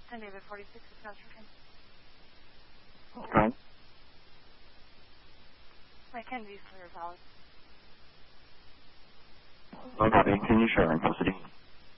10 David 46 is not stricken. Okay. My Kennedy's clear, valid. Okay, can you share Info City?